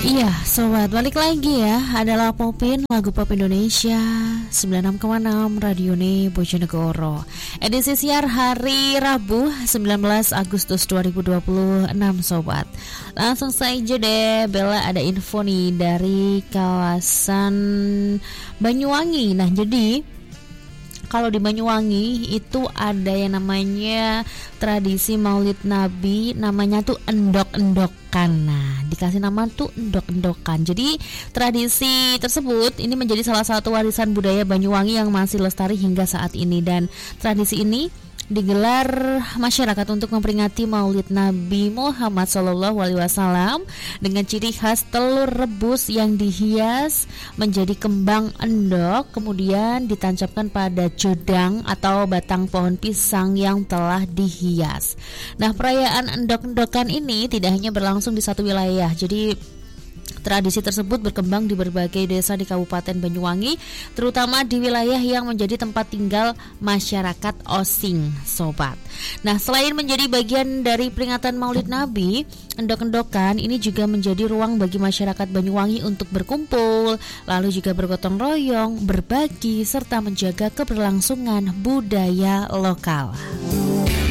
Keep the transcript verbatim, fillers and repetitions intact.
Iya, sobat, balik lagi ya. Adalah Popin, lagu pop Indonesia sembilan puluh enam koma enam Radio Ne Bojonegoro. Edisi siar hari Rabu sembilan belas Agustus dua ribu dua puluh enam, sobat. Langsung saja deh, Bella ada info nih dari kawasan Banyuwangi. Nah, jadi kalau di Banyuwangi itu ada yang namanya tradisi Maulid Nabi, namanya tuh endok-endokan. Nah, dikasih nama tuh endok-endokan. Jadi tradisi tersebut ini menjadi salah satu warisan budaya Banyuwangi yang masih lestari hingga saat ini. Dan tradisi ini digelar masyarakat untuk memperingati Maulid Nabi Muhammad shallallahu alaihi wasallam dengan ciri khas telur rebus yang dihias menjadi kembang endok, kemudian ditancapkan pada jodang atau batang pohon pisang yang telah dihias. Nah, perayaan endok-endokan ini tidak hanya berlangsung di satu wilayah. Jadi tradisi tersebut berkembang di berbagai desa di Kabupaten Banyuwangi, terutama di wilayah yang menjadi tempat tinggal masyarakat Osing, sobat. Nah, selain menjadi bagian dari peringatan Maulid Nabi, endok-endokan ini juga menjadi ruang bagi masyarakat Banyuwangi untuk berkumpul, lalu juga bergotong royong, berbagi, serta menjaga keberlangsungan budaya lokal.